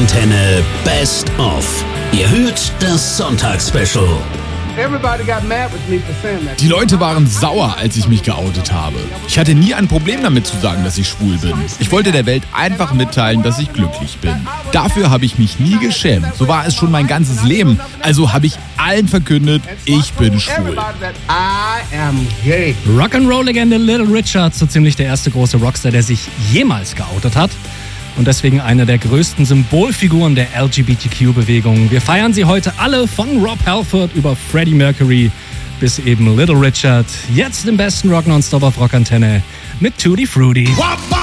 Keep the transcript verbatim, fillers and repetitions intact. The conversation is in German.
Rockantenne Best of. Ihr hört das Sonntagsspecial. Die Leute waren sauer, als ich mich geoutet habe. Ich hatte nie ein Problem damit zu sagen, dass ich schwul bin. Ich wollte der Welt einfach mitteilen, dass ich glücklich bin. Dafür habe ich mich nie geschämt. So war es schon mein ganzes Leben. Also habe ich allen verkündet, ich bin schwul. Rock'n'Roll-Legende Little Richard, so ziemlich der erste große Rockstar, der sich jemals geoutet hat. Und deswegen eine der größten Symbolfiguren der L G B T Q-Bewegung. Wir feiern sie heute alle, von Rob Halford über Freddie Mercury bis eben Little Richard. Jetzt im besten Rock nonstop auf Rockantenne mit Tutti Frutti.